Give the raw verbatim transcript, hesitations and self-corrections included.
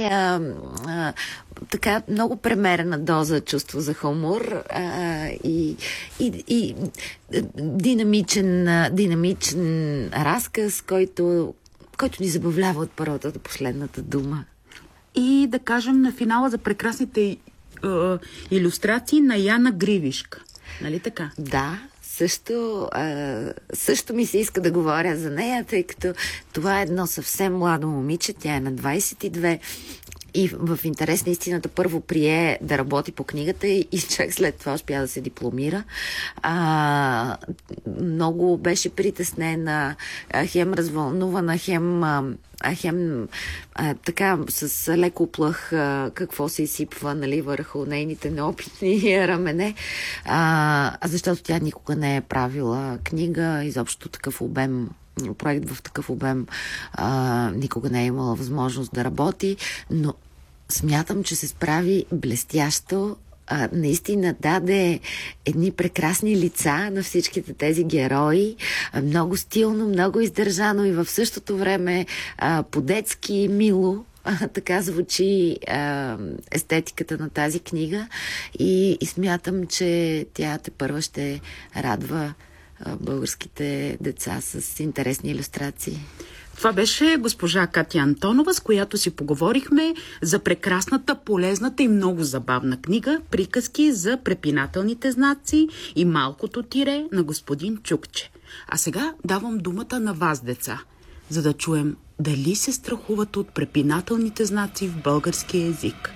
а, а, така много премерена доза чувство за хумор а, и, и, и динамичен, динамичен разказ, който, който ни забавлява от първата до последната дума. И да кажем на финала за прекрасните е, илюстрации на Яна Гривишка. Нали така? Да. Също, а, също ми се иска да говоря за нея, тъй като това е едно съвсем младо момиче. Тя е на двайсет и две и в интерес на истината първо прие да работи по книгата и, и чак след това успя да се дипломира. А, много беше притеснена, хем развълнувана, хем, а, хем а, така с леко плъх а, какво се изсипва, нали, върху нейните неопитни рамене, а, защото тя никога не е правила книга, изобщо такъв обем проект в такъв обем а, никога не е имала възможност да работи, но смятам, че се справи блестящо. А, наистина даде едни прекрасни лица на всичките тези герои. А, много стилно, много издържано и в същото време а, по-детски мило. А, така звучи а, естетиката на тази книга и, и смятам, че тя тепърва ще радва българските деца с интересни илюстрации. Това беше госпожа Катя Антонова, с която си поговорихме за прекрасната, полезната и много забавна книга "Приказки за препинателните знаци и малкото тире" на господин Чукче. А сега давам думата на вас, деца, за да чуем дали се страхуват от препинателните знаци в българския език.